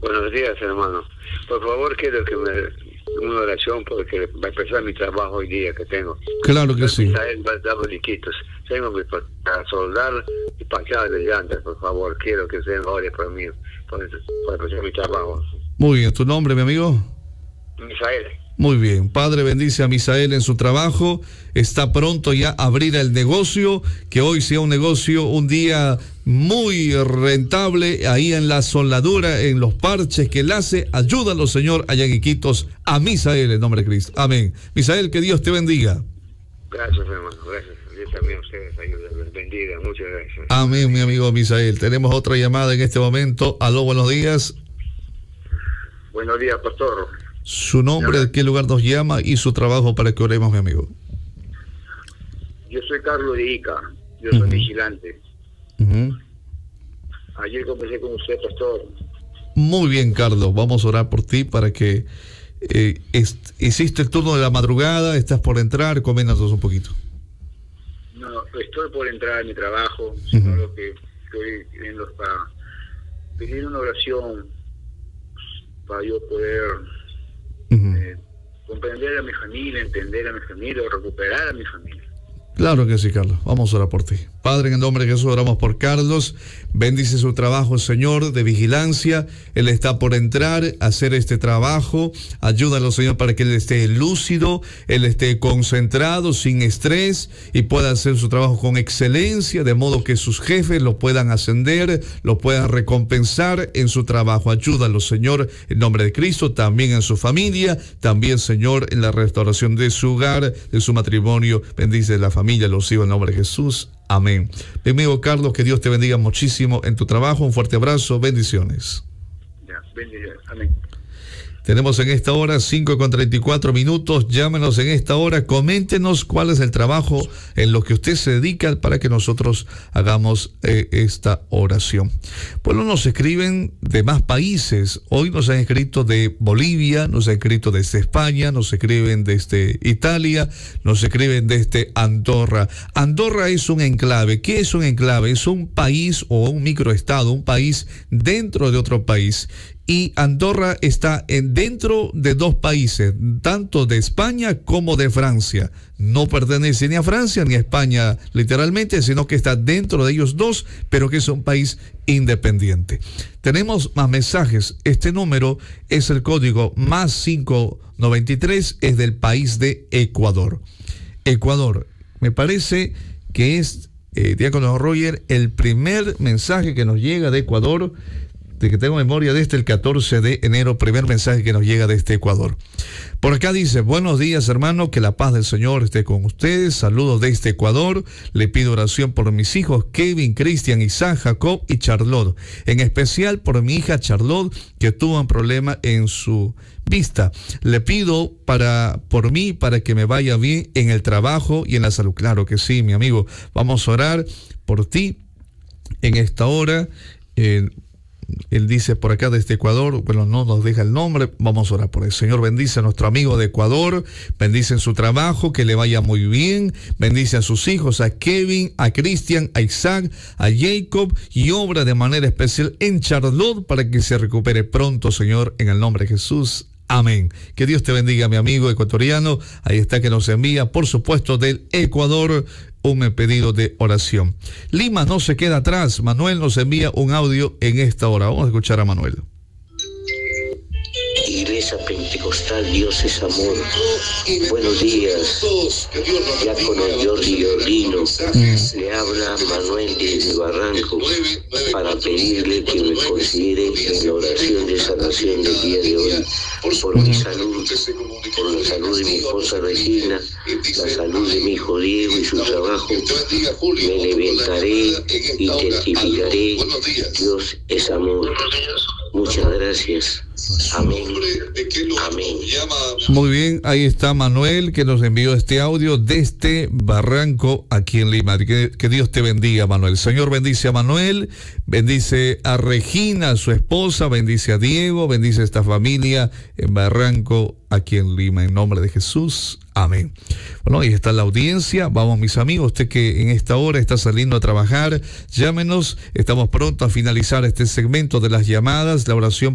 Buenos días, hermano. Por favor, quiero que me una oración porque va a empezar mi trabajo hoy día que tengo. Claro que sí. Damos liquitos. Tengo para soldar y para de llantas, por favor. Quiero que se ore por mí, para empezar mi trabajo. Muy bien, ¿tu nombre, mi amigo? Misael. Muy bien, Padre, bendice a Misael en su trabajo, está pronto ya a abrir el negocio, que hoy sea un negocio, un día muy rentable, ahí en la soldadura, en los parches que él hace. Ayúdalo, Señor, allá en Iquitos, a Misael, en nombre de Cristo. Amén. Misael, que Dios te bendiga. Gracias, hermano, gracias. Dios también a ustedes ayuda, les bendiga, muchas gracias. Amén, mi amigo Misael. Tenemos otra llamada en este momento. Aló, buenos días. Buenos días, pastor. Su nombre, de qué lugar nos llama y su trabajo para que oremos, mi amigo. Yo soy Carlos de Ica, yo soy vigilante. Ayer conversé con usted, pastor. Muy bien, Carlos, vamos a orar por ti para que hiciste el turno de la madrugada, estás por entrar, coméntanos un poquito. No, estoy por entrar a mi trabajo, sino lo que estoy viendo para pedir una oración para yo poder comprender a mi familia, entender a mi familia, recuperar a mi familia. Claro que sí, Carlos. Vamos a orar por ti. Padre, en el nombre de Jesús oramos por Carlos. Bendice su trabajo, Señor, de vigilancia. Él está por entrar a hacer este trabajo. Ayúdalo, Señor, para que él esté lúcido, él esté concentrado, sin estrés, y pueda hacer su trabajo con excelencia, de modo que sus jefes lo puedan ascender, lo puedan recompensar en su trabajo. Ayúdalo, Señor, en nombre de Cristo, también en su familia, también, Señor, en la restauración de su hogar, de su matrimonio. Bendice la familia, los hijos, en nombre de Jesús. Amén. Mi amigo Carlos, que Dios te bendiga muchísimo en tu trabajo. Un fuerte abrazo, bendiciones. Ya, bendiciones. Amén. Tenemos en esta hora 5:34. Llámenos en esta hora, coméntenos cuál es el trabajo en lo que usted se dedica para que nosotros hagamos esta oración. Bueno, nos escriben de más países. Hoy nos han escrito de Bolivia, nos han escrito desde España, nos escriben desde Italia, nos escriben desde Andorra. Andorra es un enclave. ¿Qué es un enclave? Es un país o un microestado, un país dentro de otro país. Y Andorra está dentro de dos países, tanto de España como de Francia. No pertenece ni a Francia ni a España literalmente, sino que está dentro de ellos dos, pero que es un país independiente. Tenemos más mensajes. Este número es el código +593, es del país de Ecuador. Ecuador, me parece que es, Diácono Roger, el primer mensaje que nos llega de Ecuador, de que tengo memoria, desde el 14 de enero, primer mensaje que nos llega desde Ecuador. Por acá dice: buenos días, hermano, que la paz del Señor esté con ustedes, saludos desde Ecuador, le pido oración por mis hijos Kevin, Cristian, Isaac, Jacob y Charlotte, en especial por mi hija Charlotte, que tuvo un problema en su vista. Le pido por mí, para que me vaya bien en el trabajo y en la salud. Claro que sí, mi amigo, vamos a orar por ti en esta hora. Él dice por acá desde Ecuador, bueno, no nos deja el nombre, vamos a orar por él. Señor, bendice a nuestro amigo de Ecuador, bendice en su trabajo, que le vaya muy bien, bendice a sus hijos, a Kevin, a Cristian, a Isaac, a Jacob, y obra de manera especial en Charlotte para que se recupere pronto, Señor, en el nombre de Jesús. Amén. Que Dios te bendiga, mi amigo ecuatoriano. Ahí está, que nos envía, por supuesto, del Ecuador, un pedido de oración. Lima no se queda atrás. Manuel nos envía un audio en esta hora. Vamos a escuchar a Manuel. Iglesia Pentecostal, Dios es amor. Buenos días, Diácono Jordi Ordino. Le habla Manuel desde Barranco para pedirle que me considere en la oración de sanación del día de hoy, por mi salud, por la salud de mi esposa Regina, la salud de mi hijo Diego y su trabajo. Me levantaré y testificaré. Dios es amor. Muchas gracias. Amén. Amén. Muy bien, ahí está Manuel, que nos envió este audio desde Barranco, aquí en Lima. Que Dios te bendiga, Manuel. Señor, bendice a Manuel, bendice a Regina, su esposa, bendice a Diego, bendice a esta familia en Barranco, aquí en Lima, en nombre de Jesús. Amén. Bueno, ahí está la audiencia. Vamos, mis amigos, usted que en esta hora está saliendo a trabajar, llámenos. Estamos pronto a finalizar este segmento de las llamadas, la oración